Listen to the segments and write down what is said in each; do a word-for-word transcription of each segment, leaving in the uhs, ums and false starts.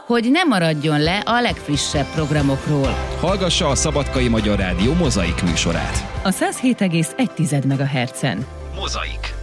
hogy ne maradjon le a legfrissebb programokról. Hallgassa a Szabadkai Magyar Rádió Mozaik műsorát. A száz hét egész egy megahertzen. Mozaik.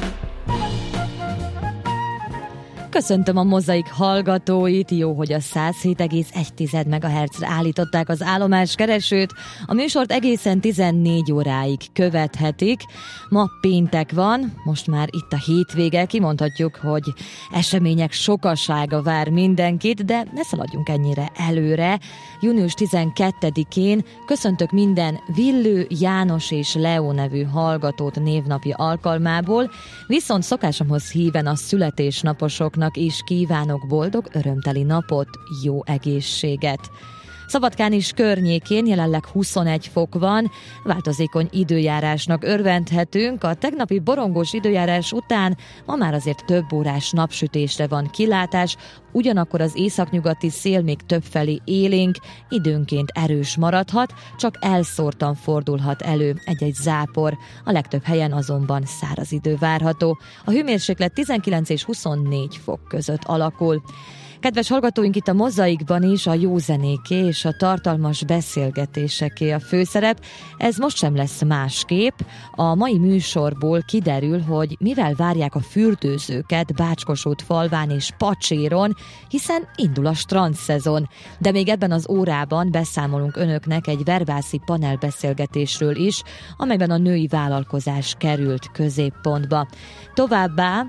Köszöntöm a Mozaik hallgatóit, jó, hogy a száz hét egész egy megahertzre állították az állomáskeresőt. A műsort egészen tizennégy óráig követhetik. Ma péntek van, most már itt a hétvége, kimondhatjuk, hogy események sokasága vár mindenkit, de ne szaladjunk ennyire előre. június tizenkettedikén köszöntök minden Villő, János és Leó nevű hallgatót névnapja alkalmából, viszont szokásomhoz híven a születésnaposoknak is kívánok boldog, örömteli napot, jó egészséget. Szabadkán is környékén jelenleg huszonegy fok van, változékony időjárásnak örvendhetünk. A tegnapi borongós időjárás után ma már azért több órás napsütésre van kilátás, ugyanakkor az északnyugati szél még többfelé élénk, időnként erős maradhat, csak elszórtan fordulhat elő egy-egy zápor, a legtöbb helyen azonban száraz idő várható. A hőmérséklet tizenkilenc és huszonnégy fok között alakul. Kedves hallgatóink, itt a Mozaikban is a jó zenéké és a tartalmas beszélgetéseké a főszerep. Ez most sem lesz másképp. A mai műsorból kiderül, hogy mivel várják a fürdőzőket Bács-Kossuth falván és Pacséron, hiszen indul a strandszezon. De még ebben az órában beszámolunk önöknek egy verbászi panelbeszélgetésről is, amelyben a női vállalkozás került középpontba. Továbbá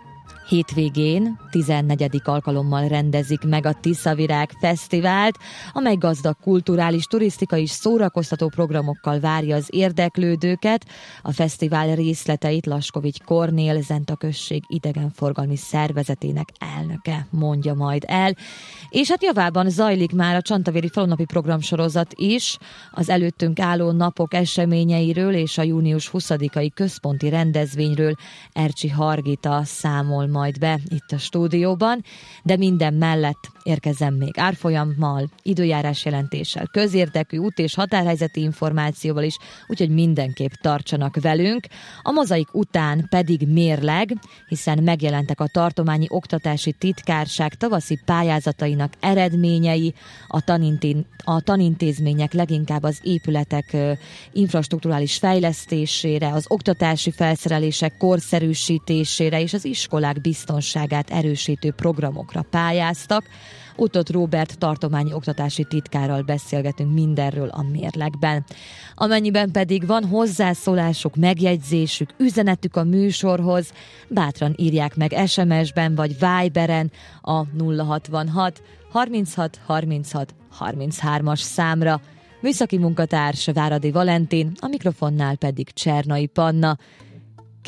hétvégén tizennegyedik alkalommal rendezik meg a Tiszavirág Fesztivált, amely gazdag kulturális, turisztikai és szórakoztató programokkal várja az érdeklődőket. A fesztivál részleteit Laskovics Kornél, Zenta község idegenforgalmi szervezetének elnöke mondja majd el. És hát javában zajlik már a Csantavéri falunapi programsorozat is, az előttünk álló napok eseményeiről és a június huszadikai központi rendezvényről Ercsi Hargita számol majd be itt a stúdióban, de minden mellett érkezem még árfolyammal, időjárás jelentéssel, közérdekű út- és határhelyzeti információval is, úgyhogy mindenképp tartsanak velünk. A Mozaik után pedig mérleg, hiszen megjelentek a Tartományi Oktatási Titkárság tavaszi pályázatainak eredményei, a, tanintin, a tanintézmények, leginkább az épületek infrastrukturális fejlesztésére, az oktatási felszerelések korszerűsítésére és az iskolák biztonságát erősítő programokra pályáztak. Utót Róbert tartományi oktatási titkárral beszélgetünk mindenről a mérlegben. Amennyiben pedig van hozzászólásuk, megjegyzésük, üzenetük a műsorhoz, bátran írják meg es em es-ben vagy Viberen a nulla hatvanhat harminchat harminchat harminchármas számra. Műszaki munkatárs Váradi Valentin, a mikrofonnál pedig Csernai Panna.